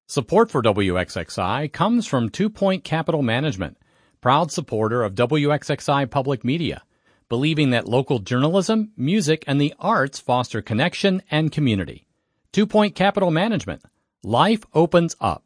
Support for WXXI comes from 2 Point Capital Management, proud supporter of WXXI Public Media, believing that local journalism, music, and the arts foster connection and community. 2 Point Capital Management. Life opens up.